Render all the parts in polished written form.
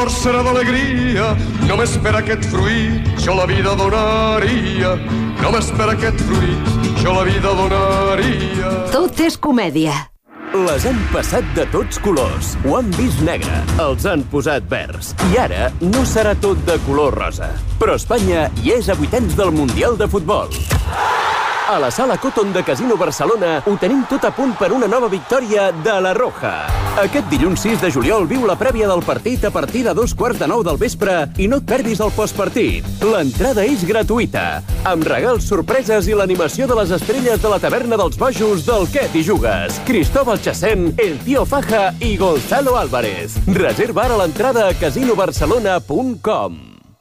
l'amor serà d'alegria. Només per aquest fruit jo la vida donaria. Només per aquest fruit jo la vida donaria. Tot és comèdia. Les han passat de tots colors. Ho han vist negre, els han posat verds. I ara no serà tot de color rosa. Però Espanya ja és a vuitens del Mundial de Futbol. A la Sala Cotton de Casino Barcelona ho tenim tot a punt per una nova victòria de la Roja. Aquest dilluns 6 de juliol viu la prèvia del partit a partir de 8:45 del vespre i no et perdis el postpartit. L'entrada és gratuïta, amb regals, sorpreses i l'animació de les estrelles de la taverna dels bojos del Què t'hi jugues. Cristóbal Chacén, El Tío Faja i Gonzalo Álvarez. Reserva ara l'entrada a casinobarcelona.com.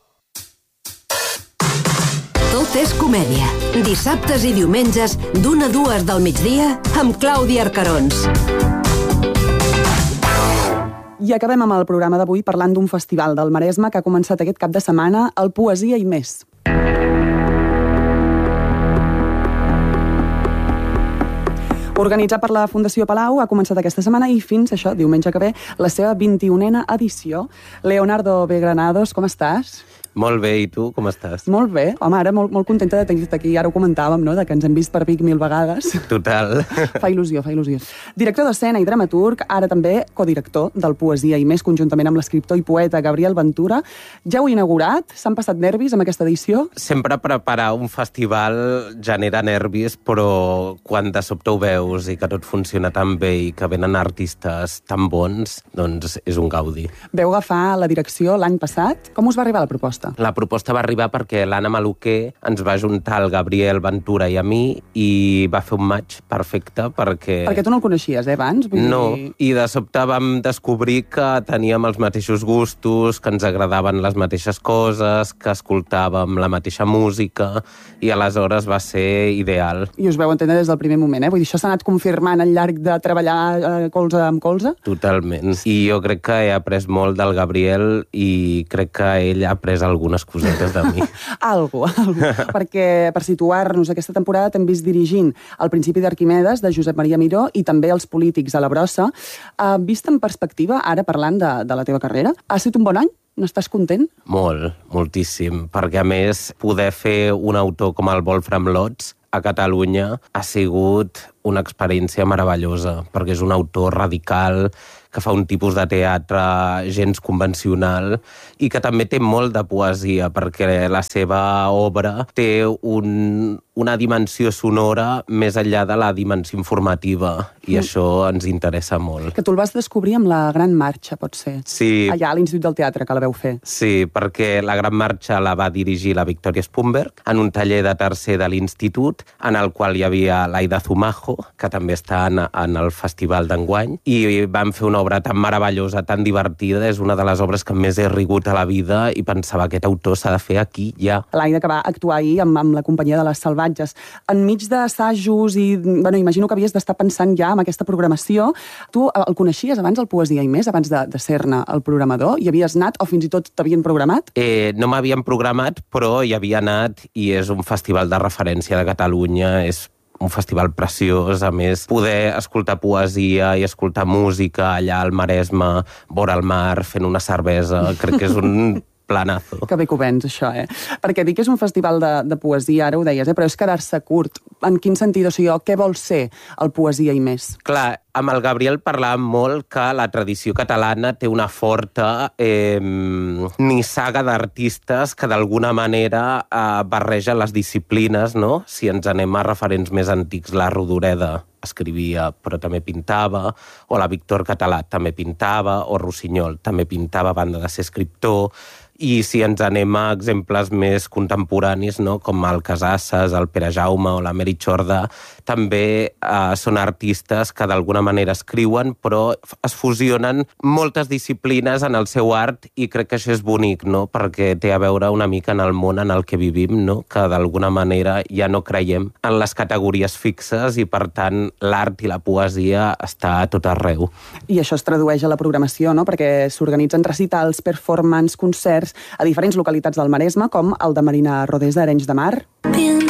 Tot és comèdia. Dissabtes i diumenges, d'1 a 2 del migdia, amb Clàudia Arcarons. I acabem amb el programa d'avui parlant d'un festival del Maresme que ha començat aquest cap de setmana, el Poesia i Més. Organitzat per la Fundació Palau, ha començat aquesta setmana i fins això, diumenge que ve, la seva 21a edició. Leonardo B. Granados, com estàs? Molt bé, i tu, com estàs? Molt bé. Home, ara molt contenta de tenir-te aquí. Ara ho comentàvem, no?, de que ens hem vist per Vic 1000 vegades. Total. Fa il·lusió, fa il·lusió. Director d'escena i dramaturg, ara també codirector del Poesia i Més, conjuntament amb l'escriptor i poeta Gabriel Ventura. Ja ho he inaugurat? S'han passat nervis amb aquesta edició? Sempre preparar un festival genera nervis, però quan de sobte ho veus i que tot funciona tan bé i que venen artistes tan bons, doncs és un gaudi. Veu agafar la direcció l'any passat. Com us va arribar la proposta? La proposta va arribar perquè l'Anna Maluquer ens va juntar el Gabriel Ventura i a mi i va fer un match perfecte perquè... Perquè tu no el coneixies, abans? No, i de sobte vam descobrir que teníem els mateixos gustos, que ens agradaven les mateixes coses, que escoltàvem la mateixa música, i aleshores va ser ideal. I us veu entendre des del primer moment, eh? Vull dir, això s'ha anat confirmant al llarg de treballar colze amb colze? Totalment. I jo crec que he après molt del Gabriel i crec que ell ha après algunes cosetes de mi. Algo. Perquè, per situar-nos, aquesta temporada t'hem vist dirigint El principi d'Arquimedes, de Josep Maria Miró, i també Els polítics a la brossa. Vist en perspectiva, ara parlant de la teva carrera, ha estat un bon any? N'estàs content? Molt, moltíssim. Perquè, a més, poder fer un autor com el Wolfram Lotz a Catalunya ha sigut una experiència meravellosa, perquè és un autor radical, que fa un tipus de teatre gens convencional i que també té molt de poesia, perquè la seva obra té una dimensió sonora més enllà de la dimensió informativa, i això ens interessa molt. Que tu el vas descobrir amb la Gran Marxa, pot ser? Sí. Allà a l'Institut del Teatre, que la veu fer. Sí, perquè la Gran Marxa la va dirigir la Victòria Spunberg en un taller de tercer de l'Institut, en el qual hi havia l'Aida Zumajo, que també està en el festival d'enguany, i van fer una obra tan meravellosa, tan divertida. És una de les obres que més he rigut a la vida i pensava que aquest autor s'ha de fer aquí ja. L'Aida, que va actuar ahir amb la companyia de les Salvatges. Enmig d'assajos i, imagino que havies d'estar pensant ja en aquesta programació. Tu el coneixies abans, el Poesia i Més, abans de ser-ne el programador? Hi havies anat o fins i tot t'havien programat? No m'havien programat, però hi havia anat, i és un festival de referència de Catalunya, és un festival preciós. A més, poder escoltar poesia i escoltar música allà al Maresme, vora el mar, fent una cervesa, crec que és un planazo. Que bé que ho vens, això, Perquè dic que és un festival de poesia, ara ho deies, però és quedar-se curt. En quin sentit? O sigui, què vol ser el Poesia i Més? Clar, amb el Gabriel parlàvem molt que la tradició catalana té una forta nissaga d'artistes que d'alguna manera barreja les disciplines, no? Si ens anem a referents més antics, la Rodoreda escrivia però també pintava, o la Víctor Català també pintava, o Rossinyol també pintava a banda de ser escriptor. I si ens anem a exemples més contemporanis, no?, com el Casasses, el Pere Jaume o la Mary Chordà, també són artistes que d'alguna manera escriuen, però es fusionen moltes disciplines en el seu art, i crec que això és bonic, no?, perquè té a veure una mica en el món en el que vivim, no?, que d'alguna manera ja no creiem en les categories fixes i, per tant, l'art i la poesia està a tot arreu. I això es tradueix a la programació, no?, perquè s'organitzen recitals, performances, concerts a diferents localitats del Maresme, com el de Marina Rodés d'Arenys de Mar.